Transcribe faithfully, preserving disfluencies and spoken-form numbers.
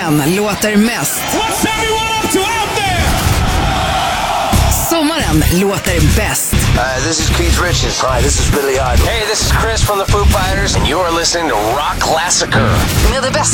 Våren låter mest. What's everyone up to out there? Sommaren låter bäst. Hi, this is Keith Richards. Hi, this is Billy Idol. Hey, this is Chris from the Foo Fighters, and you're listening to Rock Classicer. Med det bästa